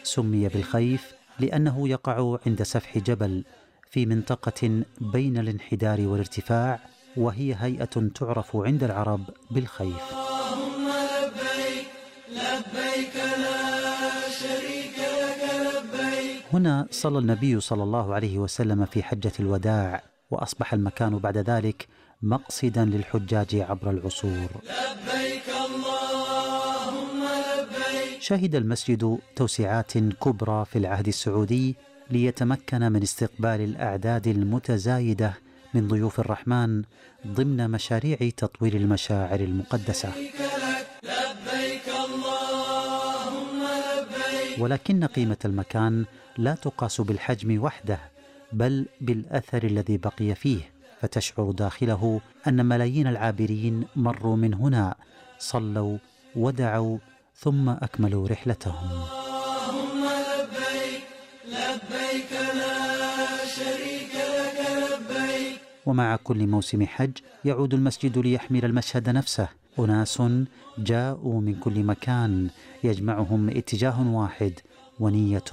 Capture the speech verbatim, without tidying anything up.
سمي بالخيف لأنه يقع عند سفح جبل في منطقة بين الانحدار والارتفاع، وهي هيئة تعرف عند العرب بالخيف. اللهم لبيك لبيك لا شريك لك لبيك. هنا صلى النبي صلى الله عليه وسلم في حجة الوداع، وأصبح المكان بعد ذلك مقصدا للحجاج عبر العصور. لبيك اللهم لبيك. شهد المسجد توسعات كبرى في العهد السعودي ليتمكن من استقبال الأعداد المتزايدة من ضيوف الرحمن ضمن مشاريع تطوير المشاعر المقدسة. لبيك اللهم لبيك. ولكن قيمة المكان لا تقاس بالحجم وحده، بل بالأثر الذي بقي فيه، فتشعر داخله أن ملايين العابرين مروا من هنا، صلوا ودعوا ثم أكملوا رحلتهم. اللهم لبيك لبيك لا شريك لك لبيك. ومع كل موسم حج يعود المسجد ليحمل المشهد نفسه. أناس جاءوا من كل مكان يجمعهم اتجاه واحد ونية